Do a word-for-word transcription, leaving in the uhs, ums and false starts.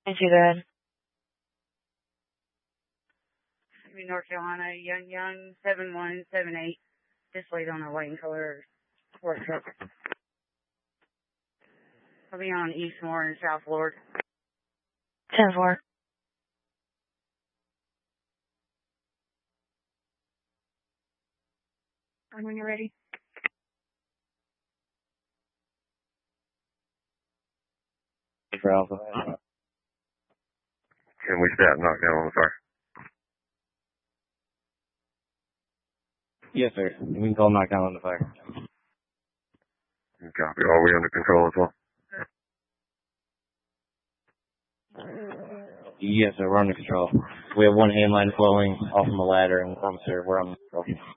Thank you, Dad. North Carolina, Young Young, seven one seven eight. Just laid on a white and color work truck. I'll be on Eastmore and South Lord. ten four. When you're ready. For Alpha. Can we start knock down on the fire? Yes, sir. We can call knock down on the fire. Copy. Are we under control as well? Yes, sir. We're under control. We have one hand line flowing off from a ladder, and um, sir, we're on control.